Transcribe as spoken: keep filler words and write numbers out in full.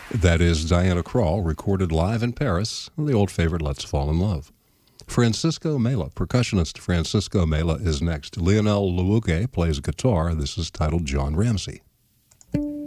That is Diana Krall, recorded live in Paris, the old favorite Let's Fall in Love. Francisco Mela, percussionist Francisco Mela is next. Lionel Luuke plays guitar. This is titled John Ramsey.